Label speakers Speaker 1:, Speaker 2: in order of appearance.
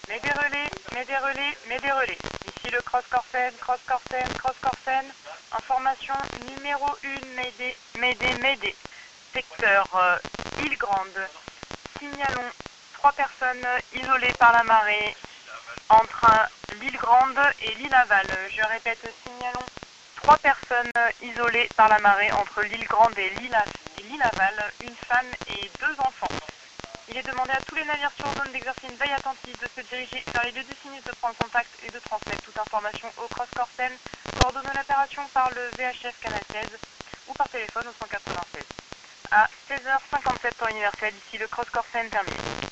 Speaker 1: Médé relais. Ici le Cross Corsen. Information numéro 1, Médé. Secteur Île Grande. Signalons 3 personnes isolées par la marée entre l'île Grande et l'île Aval. Je répète, signalons 3 personnes isolées par la marée entre l'île Grande et l'île Aval, une femme et 2 enfants. Il est demandé à tous les navires sur zone d'exercer une veille attentive, de se diriger vers les lieux du sinistre, de prendre contact et de transmettre toute information au Cross Corsen, coordonnant l'opération par le VHF Canal 16 ou par téléphone au 196. À 16h57 temps universel, ici le Cross Corsen terminé.